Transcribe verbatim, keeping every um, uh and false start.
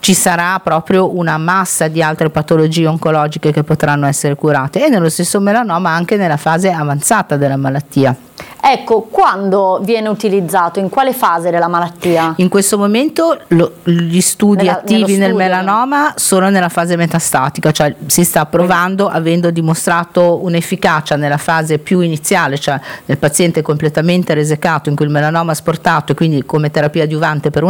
ci sarà proprio una massa di altre patologie oncologiche che potranno essere curate, e nello stesso melanoma anche nella fase avanzata della malattia. Ecco, quando viene utilizzato? In quale fase della malattia? In questo momento lo, gli studi Nella, attivi nel studio, melanoma sono nella fase metastatica, cioè si sta provando, avendo dimostrato un'efficacia nella fase più iniziale, cioè nel paziente completamente resecato in cui il melanoma ha sportato, e quindi come terapia adiuvante per un